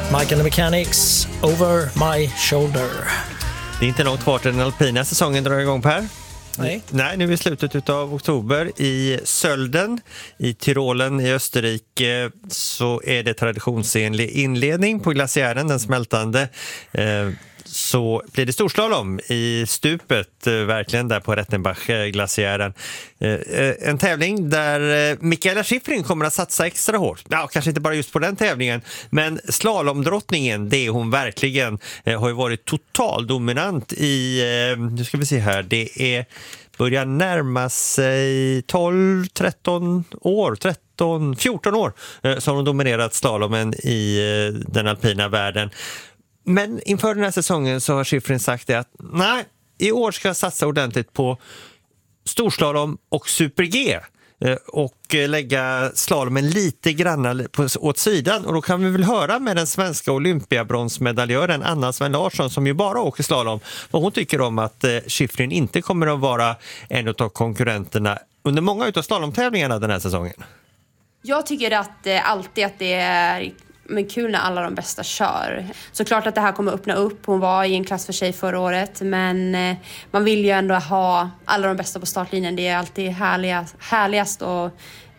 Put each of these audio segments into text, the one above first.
Mike and the Mechanics, Over My Shoulder. Det är inte långt kvar till den alpina säsongen drar igång, Per. Nej, nu är vi i slutet av oktober i Sölden i Tyrolen i Österrike, så är det traditionsenlig inledning på glaciären, den smältande. Så blir det storslalom i stupet, verkligen där på Rettenbach-glaciären. En tävling där Mikaela Shiffrin kommer att satsa extra hårt. Ja, kanske inte bara just på den tävlingen, men slalomdrottningen, det är hon verkligen. Har ju varit total dominant i, nu ska vi se här, det är börjar närma sig 14 år så har hon dominerat slalomen i den alpina världen. Men inför den här säsongen så har Shiffrin sagt det att nej, i år ska jag satsa ordentligt på storslalom och super-G och lägga slalomen lite grann åt sidan. Och då kan vi väl höra med den svenska olympiabronsmedaljören Anna Sven Larsson, som ju bara åker slalom, vad hon tycker om att Shiffrin inte kommer att vara en av konkurrenterna under många utav slalomtävlingarna den här säsongen. Jag tycker att alltid att det är kul när alla de bästa kör. Såklart att det här kommer öppna upp. Hon var i en klass för sig förra året, men man vill ju ändå ha alla de bästa på startlinjen. Det är alltid härligast att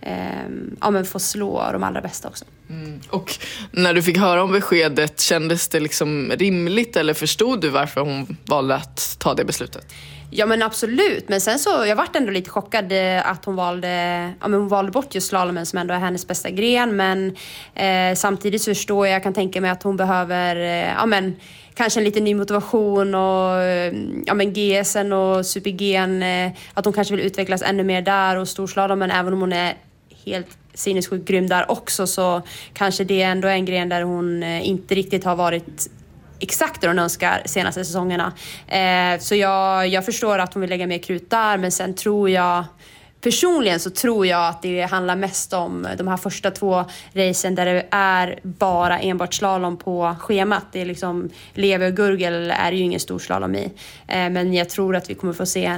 få slå de allra bästa också. Och när du fick höra om beskedet, kändes det liksom rimligt, eller förstod du varför hon valde att ta det beslutet? Ja, men absolut. Men sen så, jag vart ändå lite chockad att hon valde bort just slalomen som ändå är hennes bästa gren. Men samtidigt så förstår jag kan tänka mig att hon behöver kanske en lite ny motivation och GSen och super-G'n, att hon kanske vill utvecklas ännu mer där, och storslalomen, även om hon är helt sinnessjukt grym där också, så kanske det ändå är en gren där hon inte riktigt har varit exakt det hon önskar senaste säsongerna. Så jag förstår att hon vill lägga mer krut där, men sen personligen så tror jag att det handlar mest om de här första 2 racen där det är bara enbart slalom på schemat. Det är liksom Leve och Gurgel är ju ingen stor slalom i. Men jag tror att vi kommer få se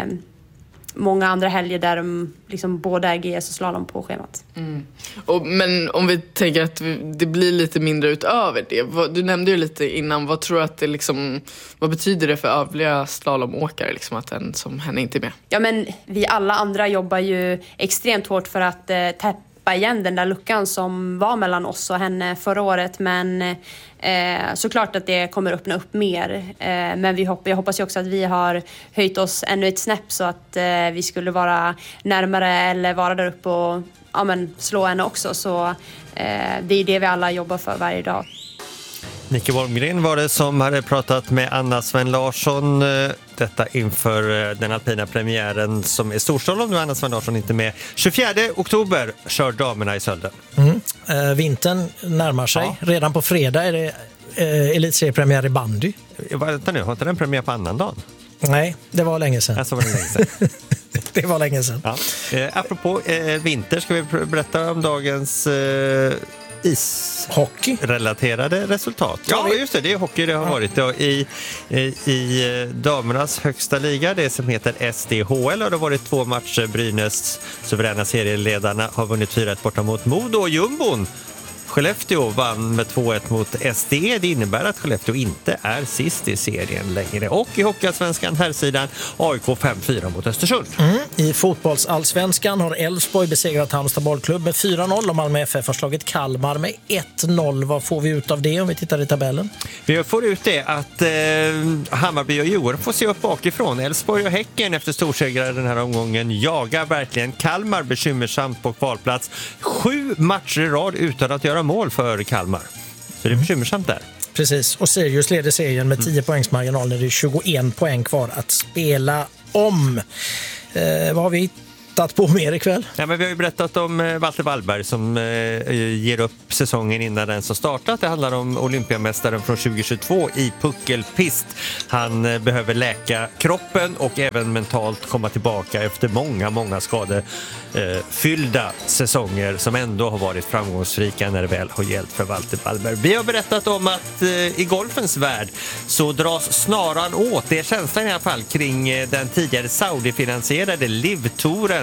många andra helger där de liksom både är GS och slalom på schemat. Men om vi tänker att det blir lite mindre utöver det. Du nämnde ju lite innan, vad tror du att det liksom, vad betyder det för övriga slalomåkare liksom, att en som henne inte är med? Ja, men vi alla andra jobbar ju extremt hårt för att täppa igen den där luckan som var mellan oss och henne förra året, men såklart att det kommer öppna upp mer, men jag hoppas ju också att vi har höjt oss ännu ett snäpp så att vi skulle vara närmare eller vara där uppe och slå henne också, så det är det vi alla jobbar för varje dag. Nicke Wolmgren var det som hade pratat med Anna Sven Larsson, detta inför den alpina premiären som är storslalom. Nu är Anna Sven Larsson inte med. 24 oktober kör damerna i Sölden. Vintern närmar sig. Ja. Redan på fredag är det elitseriepremiär i bandy. Vänta nu, har inte den premiär på annan dagen? Nej, det var länge sedan. Alltså, var det länge sedan. Det var länge sedan. Ja. Apropå vinter ska vi berätta om dagens ishockey-relaterade resultat. Ja, just det. Det är hockey det har varit. I damernas högsta liga, det som heter SDHL, har det varit 2 matcher. Brynäs suveräna serieledarna har vunnit 4-1 borta mot Modo, och jumbon Skellefteå vann med 2-1 mot SD. Det innebär att Skellefteå inte är sist i serien längre. Och i Hockeyallsvenskan herrsidan AIK 5-4 mot Östersund. I fotbollsallsvenskan har Elfsborg besegrat Halmstad bollklubb med 4-0 och Malmö FF har slagit Kalmar med 1-0. Vad får vi ut av det om vi tittar i tabellen? Vi får ut det att Hammarby och Djurgården får se upp bakifrån. Elfsborg och Häcken efter storsegrar den här omgången jagar verkligen. Kalmar bekymmersamt på kvalplats. 7 matcher i rad utan att göra mål för Kalmar. Så det är bekymmersamt där. Precis, och Sirius leder serien med 10 poängs marginal när det är 21 poäng kvar att spela om. Vad har vi hittat på mer ikväll? Ja, men vi har ju berättat om Walter Wallberg som ger upp säsongen innan den som startat. Det handlar om olympiamästaren från 2022 i puckelpist. Han behöver läka kroppen och även mentalt komma tillbaka efter många skadefyllda säsonger som ändå har varit framgångsrika när det väl har gällt för Walter Wallberg. Vi har berättat om att i golfens värld så dras snaran åt. Det är känslan i alla fall kring den tidigare Saudi-finansierade LIV-touren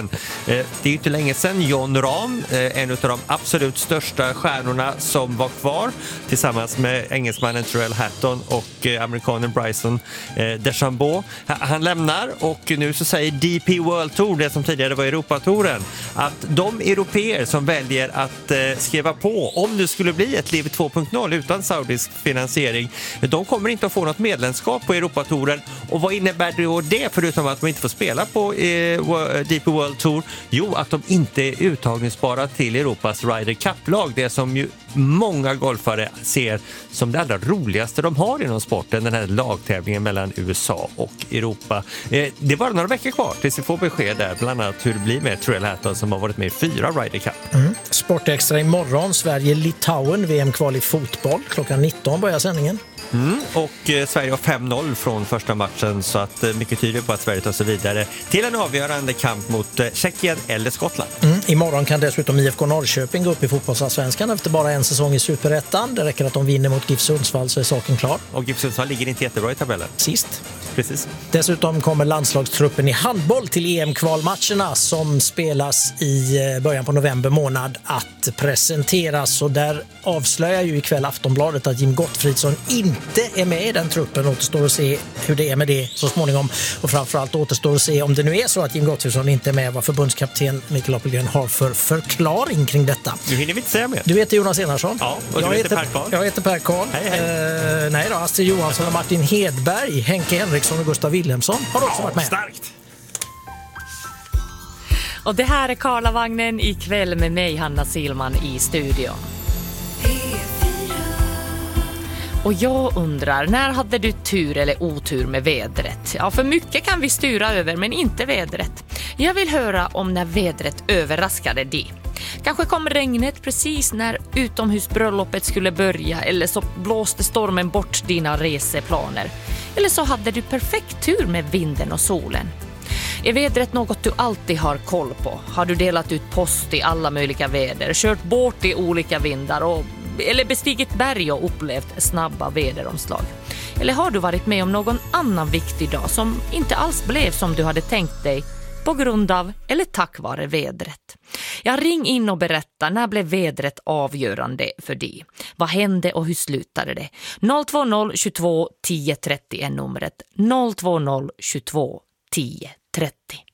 Europatouren. Det är ju inte länge sedan Jon Rahm, en av de absolut största stjärnorna som var kvar tillsammans med engelsmannen Tyrrell Hatton och amerikanen Bryson DeChambeau. Han lämnar och nu så säger DP World Tour, det som tidigare var Europatouren, att de europeer som väljer att skriva på om det skulle bli ett Liv 2.0 utan saudisk finansiering, de kommer inte att få något medlemskap på Europatouren. Och vad innebär då det, förutom att de inte får spela på DP World Tour? Jo, att de inte är uttagningsbara till Europas Ryder Cup-lag, det som ju många golfare ser som det allra roligaste de har inom sporten, den här lagtävlingen mellan USA och Europa. Det är bara några veckor kvar tills vi får besked där, bland annat hur det blir med Tyrrell Hatton som har varit med i 4 Ryder Cup. Sportextra imorgon, Sverige-Litauen, VM-kval i fotboll. Klockan 19 börjar sändningen. Och Sverige har 5-0 från första matchen, så att mycket tyder på att Sverige tar sig vidare till en avgörande kamp mot Tjeckien eller Skottland. Imorgon kan dessutom IFK Norrköping gå upp i fotbollsallsvenskan efter bara en säsong i Superettan. Det räcker att de vinner mot GIF Sundsvall så är saken klar. Och GIF Sundsvall ligger inte jättebra i tabellen. Sist. Precis. Dessutom kommer landslagstruppen i handboll till EM-kvalmatcherna som spelas i början på november månad att presenteras. Och där avslöjar ju ikväll Aftonbladet att Jim Gottfridsson inte är med i den truppen. Återstår att se hur det är med det så småningom. Och framförallt återstår att se om det nu är så att Jim Gottfridsson inte är med, vad förbundskapten Mikael Apelgren har för förklaring kring detta. Nu hinner vi inte säga mer. Du heter Jonas Enarsson. Ja, och du heter Per Karl. Jag heter Per Karl. Hej. Nej då, Astrid Johansson och Martin Hedberg, Henke Henriksson och Gustav Wilhelmsson har också varit med. Starkt! Och det här är Karlavagnen ikväll med mig, Hanna Silman, i studion. Och jag undrar, när hade du tur eller otur med vädret? Ja, för mycket kan vi styra över, men inte vädret. Jag vill höra om när vädret överraskade dig. Kanske kom regnet precis när utomhusbröllopet skulle börja, eller så blåste stormen bort dina reseplaner. Eller så hade du perfekt tur med vinden och solen. Är vädret något du alltid har koll på? Har du delat ut post i alla möjliga väder, kört båt i olika vindar eller bestigit berg och upplevt snabba väderomslag? Eller har du varit med om någon annan viktig dag som inte alls blev som du hade tänkt dig på grund av eller tack vare vädret? Jag ring in och berätta, när blev vädret avgörande för dig? Vad hände och hur slutade det? 020 22 10 30 är numret. 020 22 10 30.